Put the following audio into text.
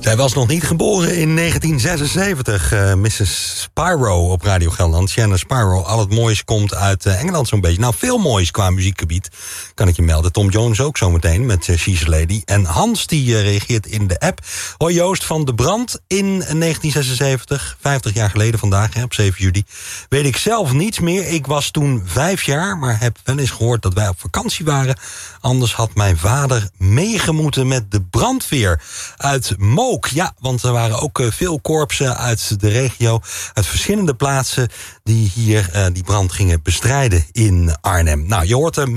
Zij was nog niet geboren in 1976. Mrs. Spyro op Radio Gelderland. Shannon Spyro, al het moois komt uit Engeland zo'n beetje. Nou, veel moois qua muziekgebied, kan ik je melden. Tom Jones ook zometeen met She's a Lady. En Hans, die reageert in de app. Hoi Joost, van de brand in 1976. 50 jaar geleden vandaag, op 7 juli. Weet ik zelf niets meer. Ik was toen 5 jaar, maar heb wel eens gehoord dat wij op vakantie waren. Anders had mijn vader meegemoeten met de brandweer uit Mook. Ja, want er waren ook veel korpsen uit de regio, uit verschillende plaatsen, die hier die brand gingen bestrijden in Arnhem. Nou, je hoort hem.